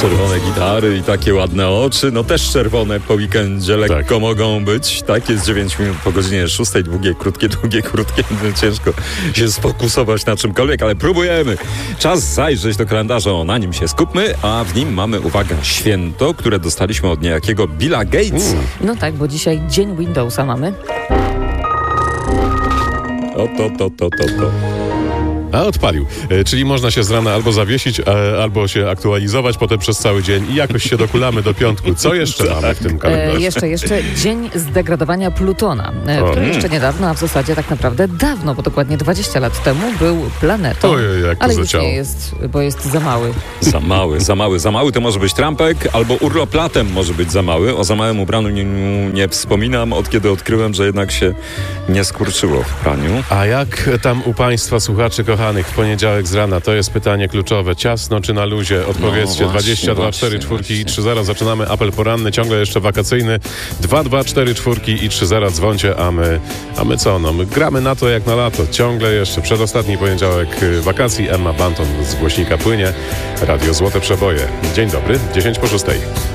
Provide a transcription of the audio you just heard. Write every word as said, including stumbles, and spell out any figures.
Czerwone gitary i takie ładne oczy, no też czerwone po weekendzie lekko tak. mogą być. Tak, jest dziewięć minut po godzinie szóstej, długie, krótkie, długie, krótkie. Ciężko się sfokusować na czymkolwiek, ale próbujemy. Czas zajrzeć do kalendarza, na nim się skupmy, a w nim mamy, uwaga, święto, które dostaliśmy od niejakiego Billa Gatesa. Mm. No tak, bo dzisiaj dzień Windowsa mamy. O, to, to, to, to, to. A odpalił. E, czyli można się z rana albo zawiesić, e, albo się aktualizować potem przez cały dzień i jakoś się dokulamy do piątku. Co jeszcze mamy w tym kalendarzu? E, jeszcze, jeszcze dzień zdegradowania Plutona, e, O. który jeszcze niedawno, a w zasadzie tak naprawdę dawno, bo dokładnie dwadzieścia lat temu był planetą. Ojej, jak to ale już zaciało. nie jest, bo jest za mały. Za mały, za mały, za mały to może być trampek, albo urlop latem może być za mały. O za małym ubraniu nie, nie wspominam, od kiedy odkryłem, że jednak się nie skurczyło w praniu. A jak tam u państwa słuchaczy kochanych w poniedziałek z rana? To jest pytanie kluczowe. Ciasno czy na luzie? Odpowiedzcie. No właśnie, dwadzieścia dwa, cztery, właśnie, cztery i właśnie. trzy zero. Zaczynamy apel poranny, ciągle jeszcze wakacyjny. dwa dwa, cztery, cztery i trzy zero. Dzwońcie, a my, a my co? No, my gramy na to jak na lato. Ciągle jeszcze przedostatni poniedziałek wakacji. Emma Banton z głośnika płynie. Radio Złote Przeboje. Dzień dobry, dziesięć po szóstej.